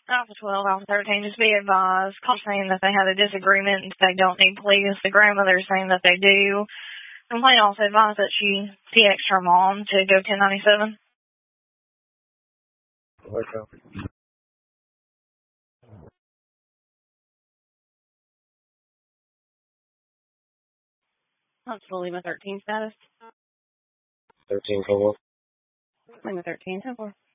Alpha 12, Alpha 13, just be advised. Call saying that they had a disagreement and they don't need police. The grandmother is saying that they do. Complaint also advised that she TX'd her mom to go 1097. Okay. That's the Lima 13 status. 13 Cobalt. Lima 13, 10-4.